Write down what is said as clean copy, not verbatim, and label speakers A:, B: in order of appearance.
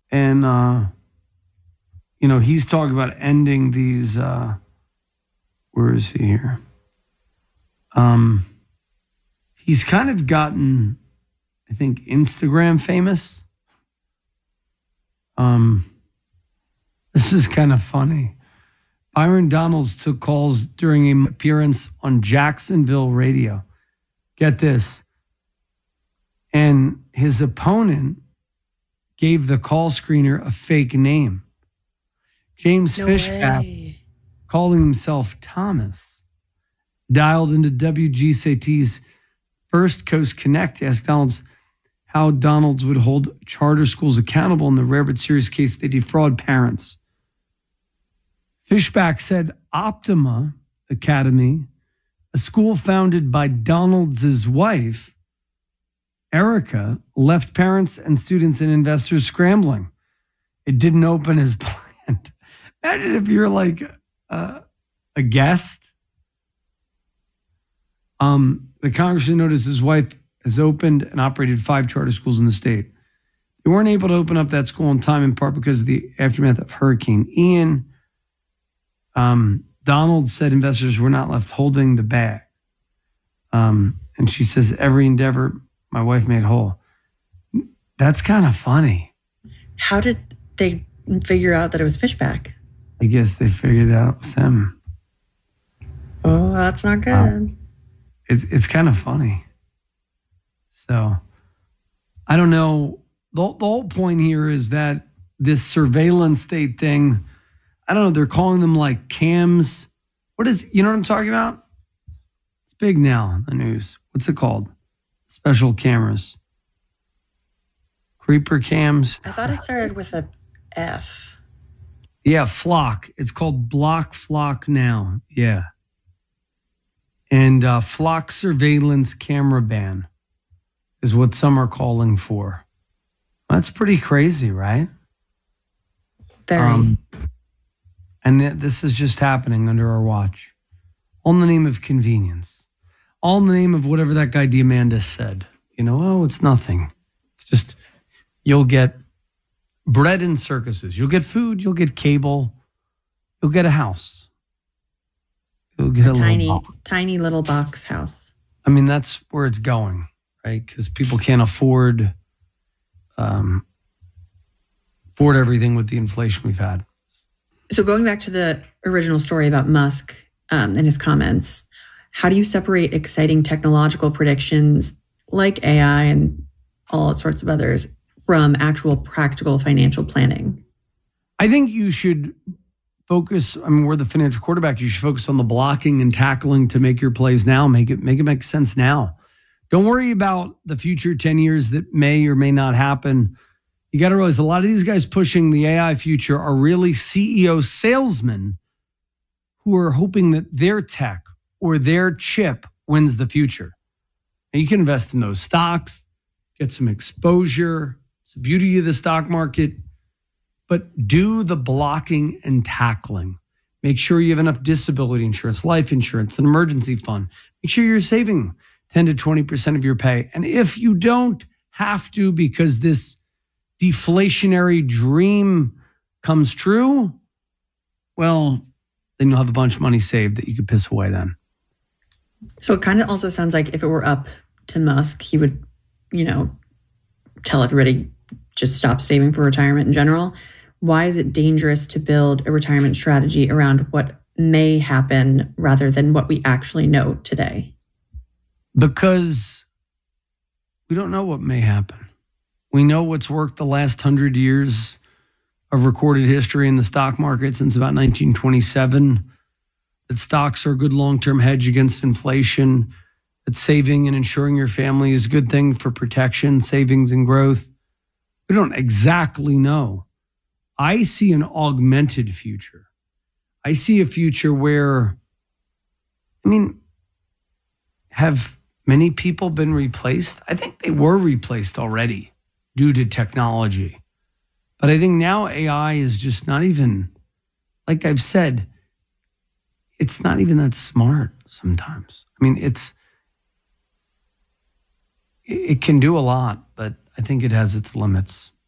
A: And, he's talking about ending these, where is he here? He's kind of gotten, I think, Instagram famous. This is kind of funny. Byron Donalds took calls during an appearance on Jacksonville radio. Get this. And his opponent gave the call screener a fake name. James Fishback, calling himself Thomas, dialed into WGCT's First Coast Connect to ask Donalds how Donalds would hold charter schools accountable in the rare but serious case they defraud parents. Fishback said Optima Academy, a school founded by Donalds' wife, Erica, left parents and students and investors scrambling. It didn't open as planned. Imagine if you're like a guest. The congressman noticed his wife has opened and operated 5 charter schools in the state. They weren't able to open up that school in time, in part because of the aftermath of Hurricane Ian. Donald said investors were not left holding the bag. And she says, every endeavor my wife made whole. That's kind of funny.
B: How did they figure out that it was Fishback?
A: I guess they figured out it was him.
B: Oh, that's not good.
A: It's kind of funny. So, I don't know. The whole point here is that this surveillance state thing, I don't know, they're calling them like cams. You know what I'm talking about? It's big now in the news. What's it called? Special cameras. Creeper cams.
B: I thought it started with a F.
A: Yeah, Flock. It's called Block Flock now. Yeah. And Flock surveillance camera ban is what some are calling for. That's pretty crazy, right?
B: Very.
A: And this is just happening under our watch. All in the name of convenience. All in the name of whatever that guy Diamandis said. It's nothing. It's just, you'll get bread and circuses. You'll get food. You'll get cable. You'll get a house. You'll get a
B: tiny little box house.
A: I mean, that's where it's going, right? Because people can't afford everything with the inflation we've had.
B: So going back to the original story about Musk and his comments, how do you separate exciting technological predictions like AI and all sorts of others from actual practical financial planning?
A: I think you should focus. We're the financial quarterback. You should focus on the blocking and tackling to make your plays now. Make it make sense now. Don't worry about the future 10 years that may or may not happen. You got to realize a lot of these guys pushing the AI future are really CEO salesmen who are hoping that their tech or their chip wins the future. And you can invest in those stocks, get some exposure. It's the beauty of the stock market. But do the blocking and tackling. Make sure you have enough disability insurance, life insurance, an emergency fund. Make sure you're saving 10 to 20% of your pay. And if you don't have to because this deflationary dream comes true, well, then you'll have a bunch of money saved that you could piss away then.
B: So it kind of also sounds like if it were up to Musk, he would, tell everybody just stop saving for retirement in general. Why is it dangerous to build a retirement strategy around what may happen rather than what we actually know today?
A: Because we don't know what may happen. We know what's worked the last 100 years of recorded history in the stock market since about 1927, that stocks are a good long-term hedge against inflation, that saving and insuring your family is a good thing for protection, savings, and growth. We don't exactly know. I see an augmented future. I see a future where, have many people been replaced? I think they were replaced already due to technology. But I think now AI is just not even, like I've said, it's not even that smart sometimes. It can do a lot, but I think it has its limits.